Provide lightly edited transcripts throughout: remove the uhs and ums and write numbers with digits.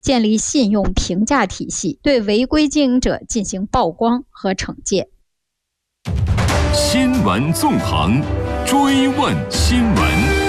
建立信用评价体系，对违规经营者进行曝光和惩戒。 新闻纵横，追问新闻。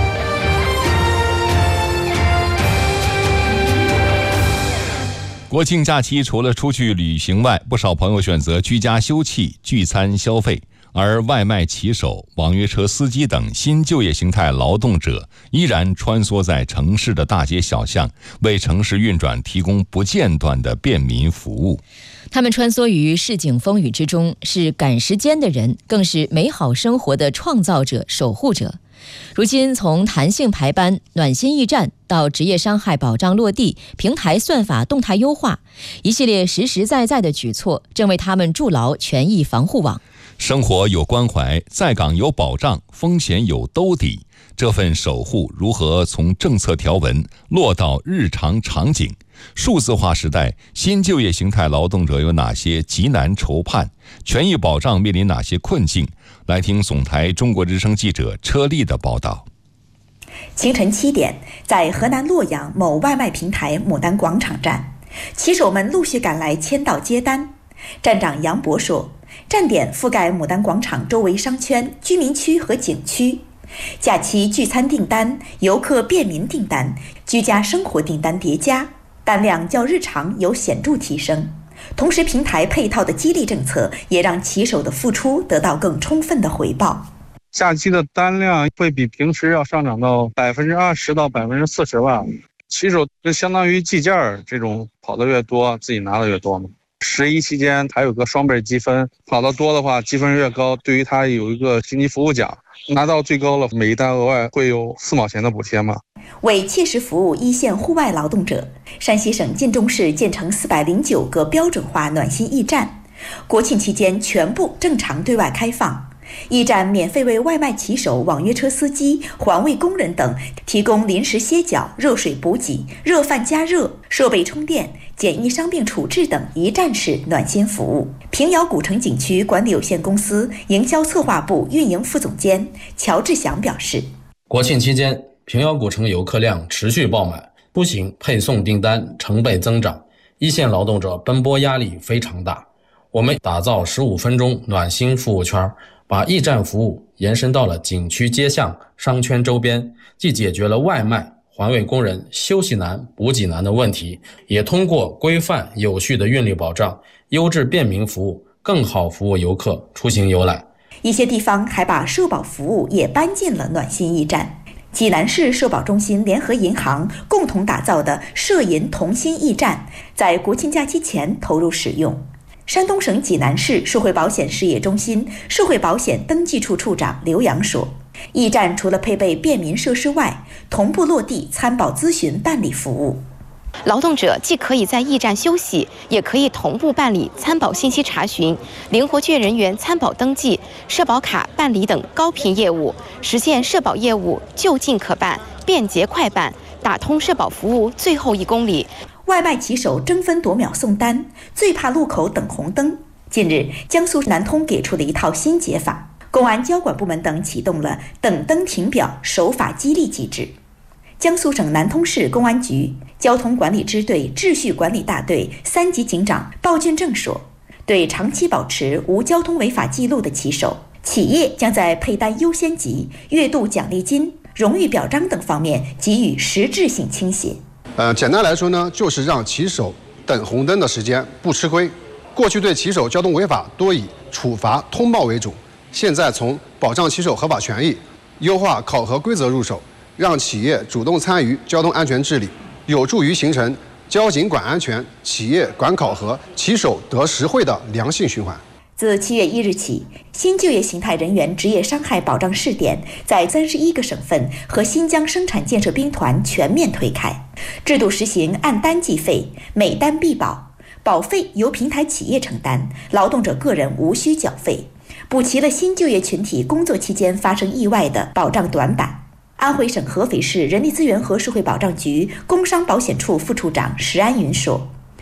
国庆假期除了出去旅行外，不少朋友选择居家休憩、聚餐消费，而外卖骑手、网约车司机等新就业形态劳动者依然穿梭在城市的大街小巷，为城市运转提供不间断的便民服务。 他们穿梭于市井风雨之中，是赶时间的人，更是美好生活的创造者、守护者。如今，从弹性排班、暖心驿站到职业伤害保障落地、平台算法动态优化，一系列实实在在的举措正为他们筑牢权益防护网。 生活有关怀，在岗有保障，风险有兜底，这份守护如何从政策条文落到日常场景？数字化时代，新就业形态劳动者有哪些急难愁盼？权益保障面临哪些困境？来听总台中国之声记者车丽的报道。 清晨7点，在河南洛阳某外卖平台牡丹广场站，骑手们陆续赶来签到接单。站长杨博说，站点覆盖牡丹广场周围商圈、居民区和景区。假期聚餐订单、游客便民订单、居家生活订单叠加，单量较日常有显著提升。同时，平台配套的激励政策也让骑手的付出得到更充分的回报。 假期的单量会比平时要上涨到20%到40%吧。骑手就相当于计件这种，跑得越多，自己拿的越多嘛。11期间还有个双倍积分，跑得多的话积分越高，对于他有一个星级服务奖，拿到最高了，每一单额外会有4毛钱的补贴嘛。 为切实服务一线户外劳动者，山西省晋中市建成409个标准化暖心驿站，国庆期间全部正常对外开放。驿站免费为外卖骑手、网约车司机、环卫工人等提供临时歇脚、热水补给、热饭加热、设备充电、简易伤病处置等一站式暖心服务。平遥古城景区管理有限公司营销策划部运营副总监乔志祥表示， 国庆期间平遥古城游客量持续爆满，不仅配送订单成倍增长，一线劳动者奔波压力非常大。我们打造15分钟暖心服务圈，把驿站服务延伸到了景区街巷、商圈周边，既解决了外卖、环卫工人休息难、补给难的问题，也通过规范有序的运力保障、优质便民服务，更好服务游客出行游览。 一些地方还把社保服务也搬进了暖心驿站。济南市社保中心联合银行共同打造的社银同心驿站，在国庆假期前投入使用。山东省济南市社会保险事业中心社会保险登记处处长刘洋说，驿站除了配备便民设施外，同步落地参保咨询办理服务。 劳动者既可以在驿站休息，也可以同步办理参保信息查询、灵活券人员参保登记、社保卡办理等高频业务，实现社保业务就近可办、便捷快办，打通社保服务最后1公里。 外卖骑手争分夺秒送单，最怕路口等红灯。近日，江苏南通给出了一套新解法，公安交管部门等启动了等灯停表守法激励机制。江苏省南通市公安局交通管理支队秩序管理大队3级警长鲍俊正说，对长期保持无交通违法记录的骑手，企业将在配单优先级、月度奖励金、荣誉表彰等方面给予实质性倾斜。 简单来说呢，就是让骑手等红灯的时间不吃亏。过去对骑手交通违法多以处罚通报为主，现在从保障骑手合法权益、优化考核规则入手，让企业主动参与交通安全治理，有助于形成交警管安全、企业管考核、骑手得实惠的良性循环。 自7月1日起，新就业形态人员职业伤害保障试点在31个省份和新疆生产建设兵团全面推开，制度实行按单计费，每单必保，保费由平台企业承担，劳动者个人无需缴费，补齐了新就业群体工作期间发生意外的保障短板。安徽省合肥市人力资源和社会保障局工伤保险处副处长石安云说，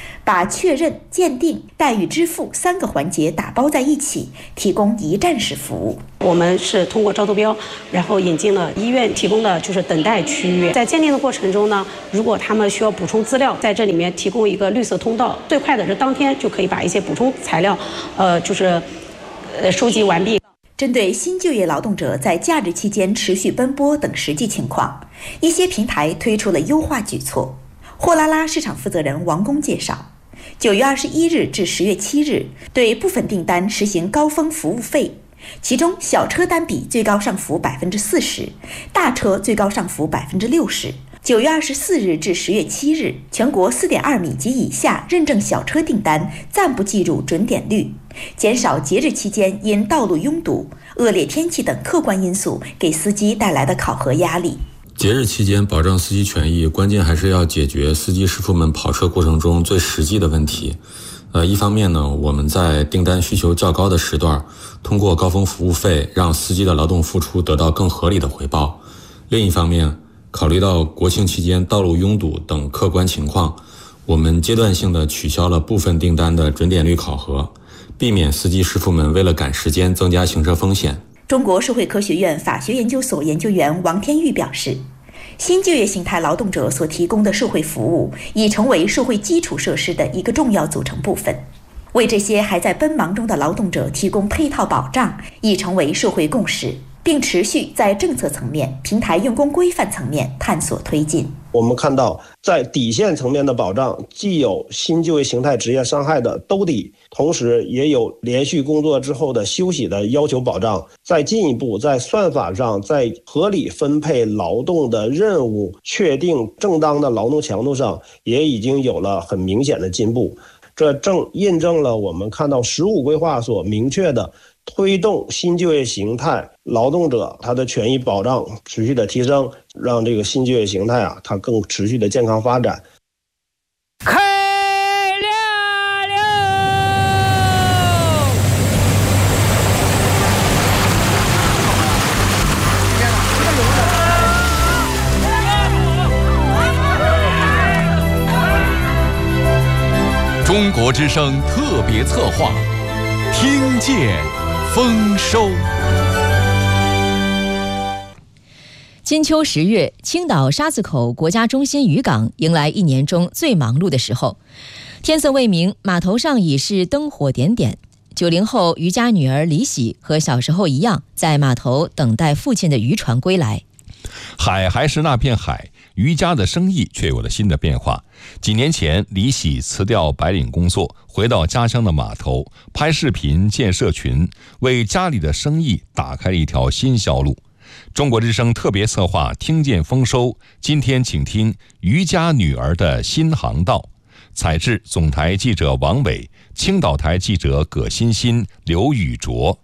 把确认、鉴定、待遇支付3个环节打包在一起，提供一站式服务。 我们是通过招投标，然后引进了医院提供的就是等待区域。在鉴定的过程中呢，如果他们需要补充资料，在这里面提供一个绿色通道，最快的是当天就可以把一些补充材料，收集完毕。 针对新就业劳动者在假日期间持续奔波等实际情况，一些平台推出了优化举措。货拉拉市场负责人王工介绍，9月21日至10月7日，对部分订单实行高峰服务费，其中小车单笔最高上浮40%，大车最高上浮60%。9月24日至10月7日，全国4.2米及以下认证小车订单暂不计入准点率，减少节日期间因道路拥堵、恶劣天气等客观因素给司机带来的考核压力。 节日期间保障司机权益，关键还是要解决司机师傅们跑车过程中最实际的问题。一方面呢，我们在订单需求较高的时段，通过高峰服务费让司机的劳动付出得到更合理的回报。另一方面，考虑到国庆期间道路拥堵等客观情况，我们阶段性的取消了部分订单的准点率考核，避免司机师傅们为了赶时间增加行车风险。 中国社会科学院法学研究所研究员王天玉表示，新就业形态劳动者所提供的社会服务已成为社会基础设施的一个重要组成部分，为这些还在奔忙中的劳动者提供配套保障已成为社会共识，并持续在政策层面、平台用工规范层面探索推进。 我们看到，在底线层面的保障，既有新就业形态职业伤害的兜底，同时也有连续工作之后的休息的要求保障。再进一步，在算法上，在合理分配劳动的任务、确定正当的劳动强度上，也已经有了很明显的进步。这正印证了我们看到15规划所明确的推动新就业形态劳动者他的权益保障持续的提升，让这个新就业形态它更持续的健康发展。 开亮了！ 中国之声特别策划，听见丰收。 金秋10月，青岛沙子口国家中心渔港迎来一年中最忙碌的时候。天色未明，码头上已是灯火点点。90后渔家女儿李喜和小时候一样，在码头等待父亲的渔船归来。 海还是那片海，渔家的生意却有了新的变化。几年前，李喜辞掉白领工作，回到家乡的码头拍视频建社群，为家里的生意打开了一条新销路。中国之声特别策划听见丰收，今天请听渔家女儿的新航道。采制总台记者王伟，青岛台记者葛欣欣、刘宇卓。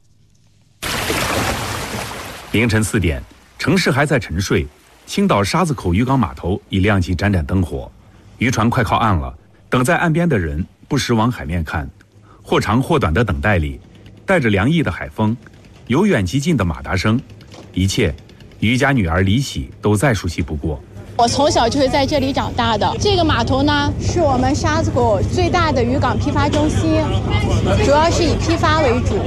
凌晨4点，城市还在沉睡，青岛沙子口渔港码头已亮起盏盏灯火，渔船快靠岸了。等在岸边的人不时往海面看，或长或短的等待里，带着凉意的海风，由远及近的马达声，一切渔家女儿李喜都再熟悉不过。 我从小就是在这里长大的。这个码头呢，是我们沙子口最大的渔港批发中心，主要是以批发为主。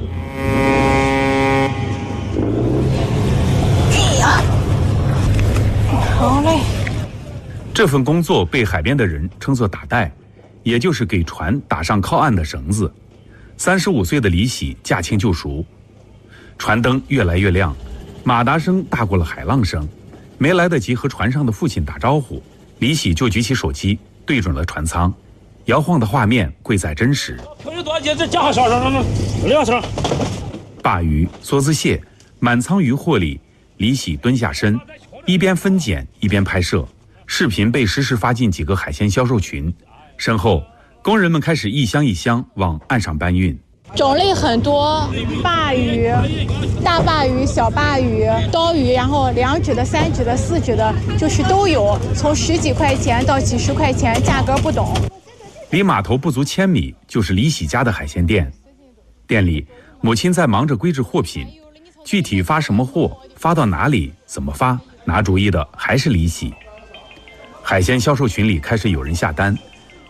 好嘞。 这份工作被海边的人称作打带，也就是给船打上靠岸的绳子。35岁的李喜驾轻就熟，船灯越来越亮，马达声大过了海浪声。没来得及和船上的父亲打招呼，李喜就举起手机对准了船舱，摇晃的画面贵在真实。鲅鱼、梭子蟹，满舱渔获里，李喜蹲下身，一边分拣一边拍摄，视频被实时发进几个海鲜销售群。身后，工人们开始一箱一箱往岸上搬运。 种类很多，鲅鱼、大鲅鱼、小鲅鱼、刀鱼，然后2指的、3指的、4指的，就是都有，从10几块钱到几十块钱，价格不等。 离码头不足1000米就是李喜家的海鲜店，店里母亲在忙着归置货品，具体发什么货、发到哪里、怎么发，拿主意的还是李喜。海鲜销售群里开始有人下单，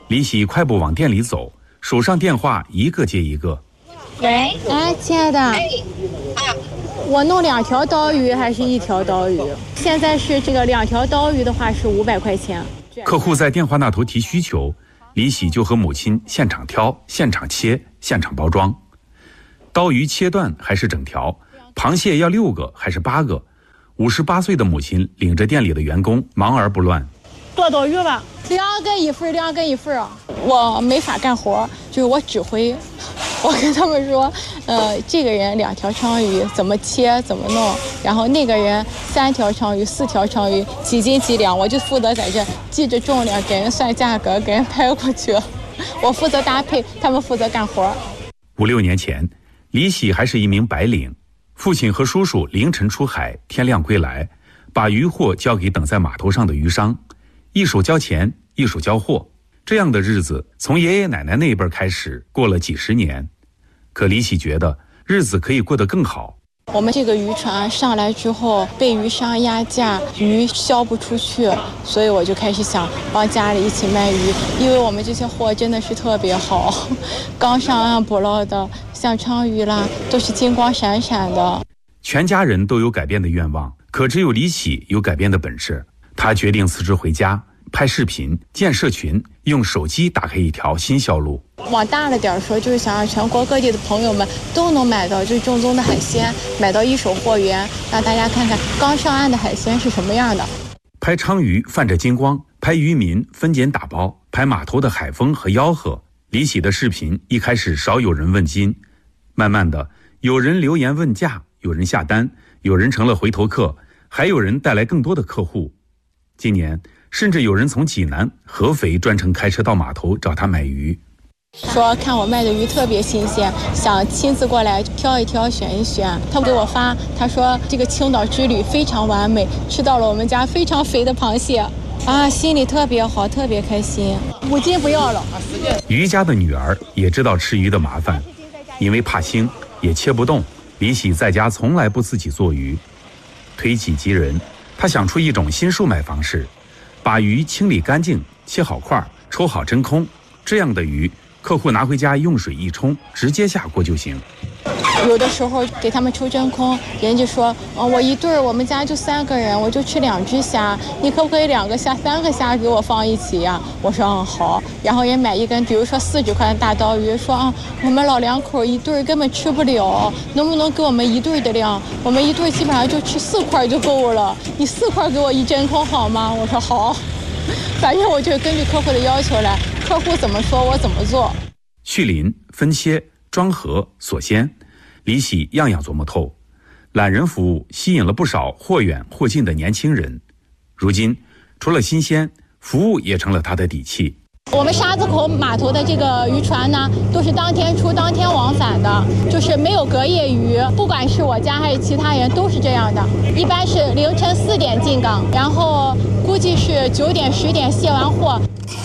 李喜快步往店里走，手上电话一个接一个。 喂，哎，亲爱的，我弄2条刀鱼还是1条刀鱼？现在是这个2条刀鱼的话是500块钱。 客户在电话那头提需求，李喜就和母亲现场挑、现场切、现场包装。刀鱼切断还是整条？螃蟹要6个还是8个？58岁的母亲领着店里的员工忙而不乱。 剁刀鱼吧，2个1份，2个1份啊！我没法干活，就是我指挥。我跟他们说，这个人2条鲳鱼怎么切怎么弄，然后那个人3条鲳鱼4条鲳鱼几斤几两，我就负责在这记着重量，给人算价格，给人拍过去。我负责搭配，他们负责干活。 5、6年前，李喜还是一名白领，父亲和叔叔凌晨出海，天亮归来，把渔货交给等在码头上的渔商，一手交钱，一手交货。这样的日子从爷爷奶奶那一辈开始过了几10年，可李喜觉得日子可以过得更好。 我们这个渔船上来之后被渔商压价，鱼销不出去，所以我就开始想帮家里一起卖鱼，因为我们这些货真的是特别好，刚上岸捕捞的，像鲳鱼啦，都是金光闪闪的。 全家人都有改变的愿望，可只有李喜有改变的本事。他决定辞职回家，拍视频、建社群，用手机打开一条新销路。 往大了点说，就是想让全国各地的朋友们都能买到最正宗的海鲜，买到一手货源，让大家看看刚上岸的海鲜是什么样的。 拍鲳鱼泛着金光，拍渔民分拣打包，拍码头的海风和吆喝。李喜的视频一开始少有人问津，慢慢的有人留言问价，有人下单，有人成了回头客，还有人带来更多的客户。今年甚至有人从济南、合肥专程开车到码头找他买鱼， 说看我卖的鱼特别新鲜，想亲自过来挑一挑选一选。他给我发，他说这个青岛之旅非常完美，吃到了我们家非常肥的螃蟹啊，心里特别好，特别开心。5斤不要了。 于家的女儿也知道吃鱼的麻烦，因为怕腥也切不动，李喜在家从来不自己做鱼。推己及人，他想出一种新售卖方式，把鱼清理干净，切好块，抽好真空，这样的鱼客户拿回家用水一冲，直接下锅就行。 有的时候给他们抽真空，人家说我一对儿，我们家就3个人，我就吃2只虾，你可不可以2个虾3个虾给我放一起呀？我说好。然后人买一根比如说40块的大刀鱼，说我们老2口一对儿根本吃不了，能不能给我们1对的量？我们1对基本上就吃4块就够了，你4块给我一真空好吗？我说好。反正我就根据客户的要求来，客户怎么说我怎么做。 去鳞、分切、装盒、锁鲜，李喜样样琢磨透。懒人服务吸引了不少或远或近的年轻人，如今除了新鲜，服务也成了他的底气。 我们沙子口码头的这个渔船呢，都是当天出当天往返的，就是没有隔夜鱼，不管是我家还是其他人都是这样的。一般是凌晨4点进港，然后估计是9点10点卸完货。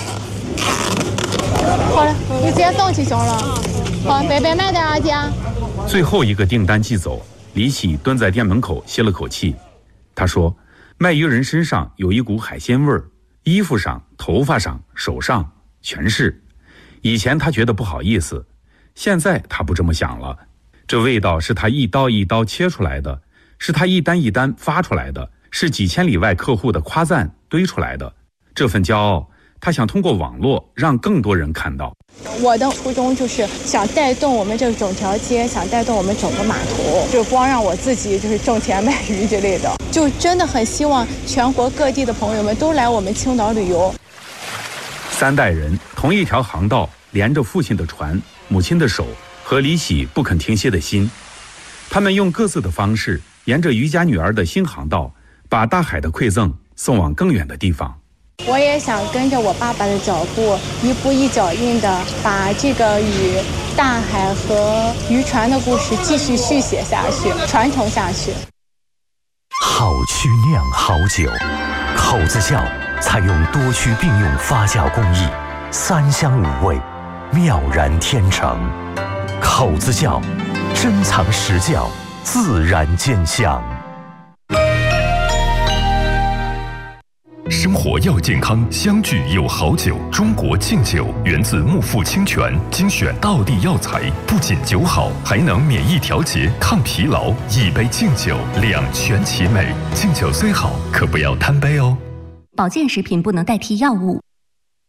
好了，你直接送去行了。好，白白卖点啊，姐。 最后一个订单寄走，李喜蹲在店门口歇了口气。他说，卖鱼人身上有一股海鲜味儿，衣服上、头发上、手上全是。以前他觉得不好意思，现在他不这么想了。这味道是他一刀一刀切出来的，是他一单一单发出来的，是几千里外客户的夸赞堆出来的。这份骄傲，他想通过网络让更多人看到。 我的初衷就是想带动我们这整条街，想带动我们整个码头，就光让我自己就是挣钱卖鱼之类的，就真的很希望全国各地的朋友们都来我们青岛旅游。 3代人同一条航道，连着父亲的船、母亲的手和李喜不肯停歇的心，他们用各自的方式，沿着于家女儿的新航道，把大海的馈赠送往更远的地方。 我也想跟着我爸爸的脚步，一步一脚印的把这个与大海和渔船的故事继续续写下去，传承下去。 好曲酿好酒，口子窖采用多区并用发酵工艺，3香5味，妙然天成。口子窖，珍藏实窖，自然见香。 生活要健康，相聚有好酒。中国敬酒源自木富清泉，精选道地药材，不仅酒好，还能免疫调节、抗疲劳。一杯敬酒，两全其美。敬酒虽好，可不要贪杯哦。 保健食品不能代替药物，